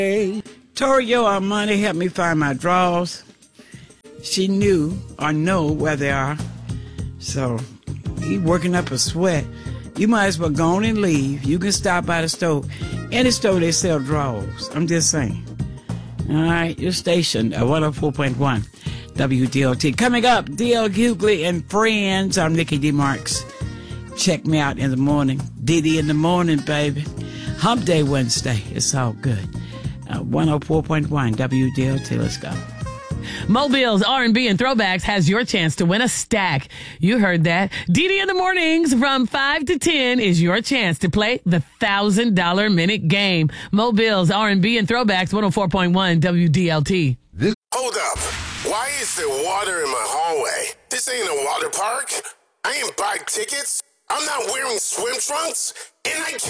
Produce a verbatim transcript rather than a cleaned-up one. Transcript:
Torio Armani helped me find my drawers. She knew or know where they are. So he working up a sweat. You might as well go on and leave. You can stop by the store. Any store they sell drawers. I'm just saying. All right, your station at one oh four point one W D L T. Coming up, D L Hughley and Friends. I'm Nikki D. Marks. Check me out in the morning. Diddy in the morning, baby. Hump Day Wednesday. It's all good. Uh, one oh four point one W D L T. Let's go. Mobile's R and B and Throwbacks has your chance to win a stack. You heard that. D D in the mornings from five to ten is your chance to play the one thousand dollars minute game. Mobile's R and B and Throwbacks, one oh four point one W D L T. Hold up. Why is there water in my hallway? This ain't a water park. I ain't buy tickets. I'm not wearing swim trunks. And I can't.